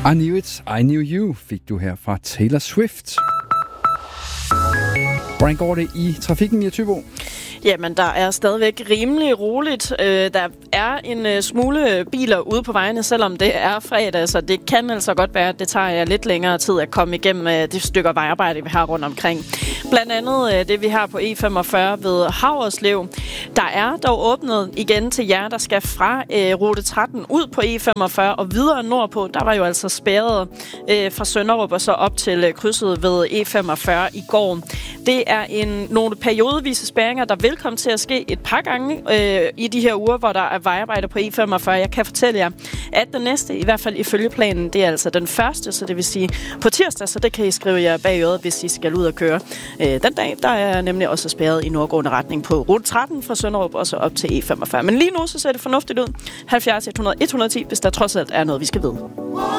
I Knew It, I Knew You fik du her fra Taylor Swift. Hvordan går det i trafikken i Thybo? Jamen, der er stadigvæk rimelig roligt. Der er en smule biler ude på vejene, selvom det er fredag, så det kan altså godt være, at det tager jer lidt længere tid at komme igennem de stykker vejarbejde, vi har rundt omkring. Blandt andet det, vi har på E45 ved Haverslev. Der er dog åbnet igen til jer, der skal fra rute 13 ud på E45 og videre nordpå. Der var jo altså spærret fra Sønderup og så op til krydset ved E45 i går. Det er nogle periodevise spærringer, der vil komme til at ske et par gange i de her uger, hvor der er vejarbejde på E45. Jeg kan fortælle jer, at den næste, i hvert fald ifølge planen, det er altså den første, så det vil sige på tirsdag, så det kan I skrive jer bag øret, hvis I skal ud og køre. Den dag, der er nemlig også spærret i nordgående retning på rute 13 fra Sønderup og så op til E45. Men lige nu, så ser det fornuftigt ud. 70 100 110, hvis der trods alt er noget, vi skal vide.